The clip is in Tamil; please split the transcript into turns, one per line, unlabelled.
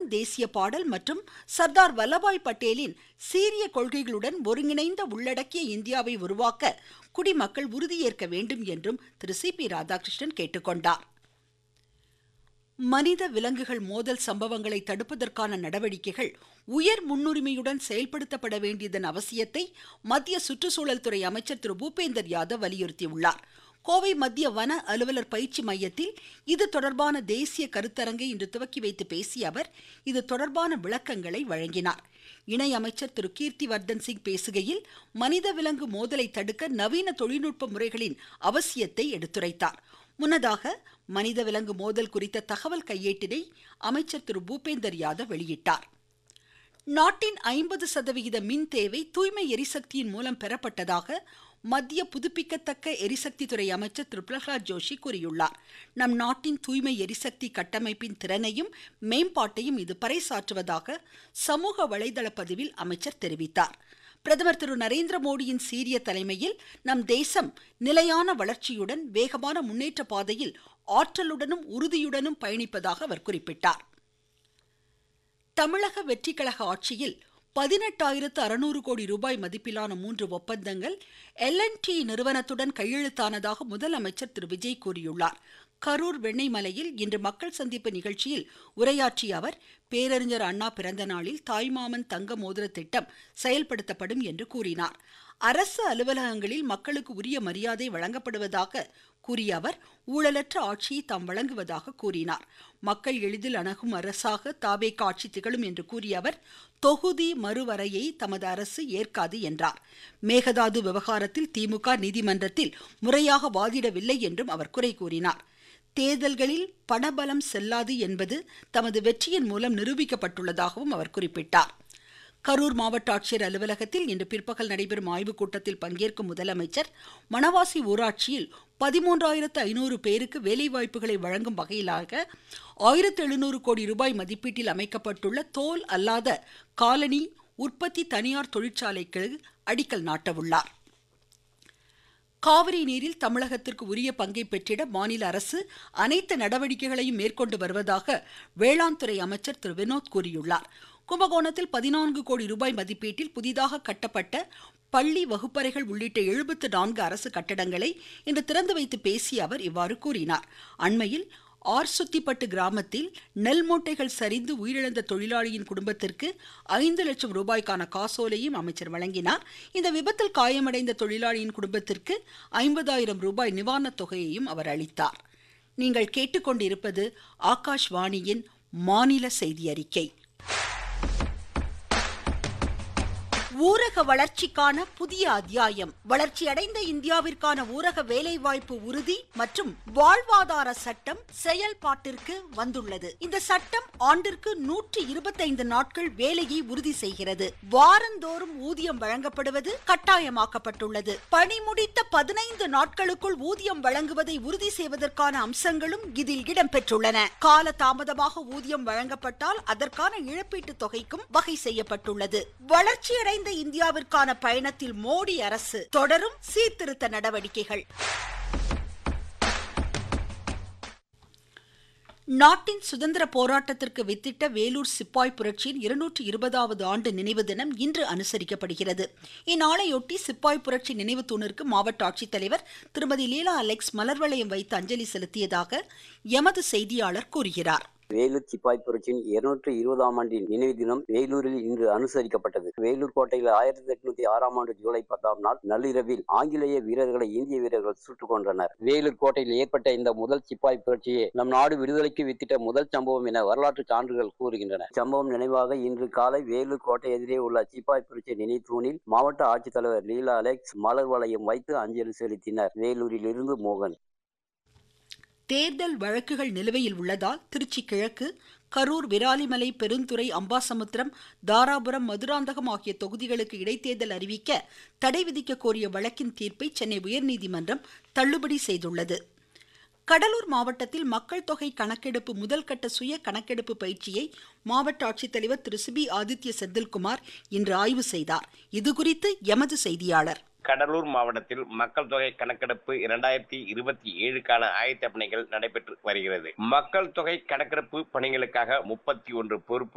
தேசிய பாடல் மற்றும் சர்தார் வல்லபாய் பட்டேலின் சீரிய கொள்கைகளுடன் ஒருங்கிணைந்த உள்ளடக்கிய இந்தியாவை உருவாக்க குடிமக்கள் உறுதியேற்க வேண்டும் என்றும் திரு சி.பி. ராதாகிருஷ்ணன் கேட்டுக்கொண்டார். மனித விலங்குகள் மோதல் சம்பவங்களை தடுப்பதற்கான நடவடிக்கைகள் உயர் முன்னுரிமையுடன் செயல்படுத்தப்பட வேண்டியதன் அவசியத்தை மத்திய சுற்றுச்சூழல் துறை அமைச்சர் திரு பூபேந்தர் யாதவ் வலியுறுத்தியுள்ளார். கோவை மத்திய வன அலுவலர் பயிற்சி மையத்தில் இது தொடர்பான தேசிய கருத்தரங்கை இன்று துவக்கி வைத்து பேசிய அவர் இது தொடர்பான விளக்கங்களை வழங்கினார். இணை அமைச்சர் திரு கீர்த்திவர்தன் சிங் பேசுகையில் மனித விலங்கு மோதலை தடுக்க நவீன தொழில்நுட்ப முறைகளின் அவசியத்தை எடுத்துரைத்தார். முன்னதாக மனித விலங்கு மோதல் குறித்த தகவல் கையேட்டினை அமைச்சர் திரு பூபேந்தர் யாதவ் வெளியிட்டார். நாட்டின் 50% மின் தேவை தூய்மை எரிசக்தியின் மூலம் பெறப்பட்டதாக மத்திய புதுப்பிக்கத்தக்க எரிசக்தி துறை அமைச்சர் திரு பிரகலாத் ஜோஷி கூறியுள்ளார். நம் நாட்டின் தூய்மை எரிசக்தி கட்டமைப்பின் திறனையும் மேம்பாட்டையும் இது பறைசாற்றுவதாக சமூக வலைதள பதிவில் அமைச்சர் தெரிவித்தார். பிரதமர் திரு நரேந்திர மோடியின் சீரிய தலைமையில் நம் தேசம் நிலையான வளர்ச்சியுடன் வேகமான முன்னேற்ற பாதையில் ஆற்றலுடனும் உறுதியுடனும் பயணிப்பதாக அவர் குறிப்பிட்டார். தமிழக வெற்றிக்கழக ஆட்சியில் 18,600 கோடி ரூபாய் மதிப்பிலான 3 ஒப்பந்தங்கள் L&T நிறுவனத்துடன் கையெழுத்தானதாக முதலமைச்சர் திரு விஜய் கூறியுள்ளார். கரூர் வெண்ணெய்மலையில் இன்று மக்கள் சந்திப்பு நிகழ்ச்சியில் உரையாற்றிய அவர் பேரறிஞர் அண்ணா பிறந்த நாளில் தாய்மாமன் தங்க மோதிர திட்டம் செயல்படுத்தப்படும் என்று கூறினார். அரசு அலுவலகங்களில் மக்களுக்கு உரிய மரியாதை வழங்கப்படுவதாக கூறிய அவர் ஊழலற்ற ஆட்சியை தாம் வழங்குவதாக கூறினார். மக்கள் எளிதில் அணுகும் அரசாக தாவேகா ஆட்சி திகழும் என்று கூறிய அவர் தொகுதி மறுவரையை தமது அரசு ஏற்காது என்றார். மேகதாது விவகாரத்தில் திமுக நீதிமன்றத்தில் முறையாக வாதிடவில்லை என்றும் அவர் குறை கூறினார். தேர்தல்களில் பணபலம் செல்லாது என்பது தமது வெற்றியின் மூலம் நிரூபிக்கப்பட்டுள்ளதாகவும் அவர் குறிப்பிட்டார். கரூர் மாவட்ட ஆட்சியர் அலுவலகத்தில் இன்று பிற்பகல் நடைபெறும் ஆய்வுக் கூட்டத்தில் பங்கேற்கும் முதலமைச்சர் மணவாசி ஊராட்சியில் 13,500 பேருக்கு வேலைவாய்ப்புகளை வழங்கும் வகையிலாக 1,700 கோடி ரூபாய் மதிப்பீட்டில் அமைக்கப்பட்டுள்ள தோல் அல்லாத காலனி உற்பத்தி தனியார் தொழிற்சாலைக்கு அடிக்கல் நாட்டவுள்ளார். காவிரி நீரில் தமிழகத்திற்கு உரிய பங்கை பெற்றிட மாநில அரசு அனைத்து நடவடிக்கைகளையும் மேற்கொண்டு வருவதாக வேளாண் துறை அமைச்சர் திரு வினோத் கூறியுள்ளார். கும்பகோணத்தில் 14 கோடி ரூபாய் மதிப்பீட்டில் புதிதாக கட்டப்பட்ட பள்ளி வகுப்பறைகள் உள்ளிட்ட 74 அரசு கட்டடங்களை இன்று திறந்து வைத்து பேசிய அவர் இவ்வாறு கூறினார். அண்மையில் ஆர்சுத்திப்பட்டு கிராமத்தில் நெல் மூட்டைகள் சரிந்து உயிரிழந்த தொழிலாளியின் குடும்பத்திற்கு 5 லட்சம் ரூபாய்க்கான காசோலையும் அமைச்சர் வழங்கினார். இந்த விபத்தில் காயமடைந்த தொழிலாளியின் குடும்பத்திற்கு 50,000 ரூபாய் நிவாரணத் தொகையையும் அவர் அளித்தார். நீங்கள் கேட்டுக்கொண்டிருப்பது ஆகாஷ்வாணியின் மாநில செய்தி அறிக்கை. ஊரக வளர்ச்சிக்கான புதிய அத்தியாயம். வளர்ச்சியடைந்த இந்தியாவிற்கான ஊரக வேலைவாய்ப்பு உறுதி மற்றும் வாழ்வாதார சட்டம் செயல்பாட்டிற்கு வந்துள்ளது. இந்த சட்டம் ஆண்டிற்கு 125 நாட்கள் வேலையை உறுதி செய்கிறது. வாரந்தோறும் ஊதியம் வழங்கப்படுவது கட்டாயமாக்கப்பட்டுள்ளது. பணி முடித்த 15 நாட்களுக்குள் ஊதியம் வழங்குவதை உறுதி செய்வதற்கான அம்சங்களும் இதில் இடம்பெற்றுள்ளன. கால தாமதமாக ஊதியம் வழங்கப்பட்டால் அதற்கான இழப்பீட்டுத் தொகைக்கும் வகை செய்யப்பட்டுள்ளது. வளர்ச்சியடைந்த இந்தியாவிற்கான பயணத்தில் மோடி அரசு தொடரும் சீர்திருத்த நடவடிக்கைகள். நாட்டின் சுதந்திர போராட்டத்திற்கு வித்திட்ட வேலூர் சிப்பாய் புரட்சியின் 220வது ஆண்டு நினைவு தினம் இன்று அனுசரிக்கப்படுகிறது. இந்நாளையொட்டி சிப்பாய் புரட்சி நினைவு தூணிற்கு மாவட்ட ஆட்சித்தலைவர் திருமதி லீலா அலெக்ஸ் மலர்வளையம் வைத்து அஞ்சலி செலுத்தியதாக எமது செய்தியாளர் கூறுகிறார்.
வேலூர் சிப்பாய் புரட்சியின் 220ஆம் ஆண்டின் நினைவு தினம் வேலூரில் இன்று அனுசரிக்கப்பட்டது. வேலூர் கோட்டையில் 1806ஆம் ஆண்டு ஜூலை 10ஆம் நாள் நள்ளிரவில் ஆங்கிலேய வீரர்களை இந்திய வீரர்கள் சுட்டுக் கொன்றனர். வேலூர் கோட்டையில் ஏற்பட்ட இந்த முதல் சிப்பாய் புரட்சியே நம் நாடு விடுதலைக்கு வித்திட்ட முதல் சம்பவம் என வரலாற்று சான்றுகள் கூறுகின்றன. சம்பவம் நினைவாக இன்று காலை வேலூர் கோட்டை எதிரே உள்ள சிப்பாய் புரட்சி நினைவு தூணில் மாவட்ட ஆட்சித்தலைவர் லீலா அலெக்ஸ் மலர் வளையம் வைத்து அஞ்சலி செலுத்தினர். வேலூரில் இருந்து மோகன்.
தேர்தல் வழக்குகள் நிலுவையில் உள்ளதால் திருச்சி கிழக்கு, கரூர், விராலிமலை, பெருந்துறை, அம்பாசமுத்திரம், தாராபுரம், மதுராந்தகம் ஆகிய தொகுதிகளுக்கு இடைத்தேர்தல் அறிவிக்க தடை விதிக்க கோரிய வழக்கின் தீர்ப்பை சென்னை உயர்நீதிமன்றம் தள்ளுபடி செய்துள்ளது. கடலூர் மாவட்டத்தில் மக்கள் தொகை கணக்கெடுப்பு முதல்கட்ட சுய கணக்கெடுப்பு பயிற்சியை மாவட்ட ஆட்சித்தலைவர் திரு சி.பி. ஆதித்ய செந்தில்குமார் இன்று ஆய்வு செய்தார். இதுகுறித்து எமது செய்தியாளர்.
கடலூர் மாவட்டத்தில் மக்கள் தொகை கணக்கெடுப்பு 2027க்கான ஆயத்த பணிகள் நடைபெற்று வருகிறது. மக்கள் தொகை கணக்கெடுப்பு பணிகளுக்காக 31 பொறுப்பு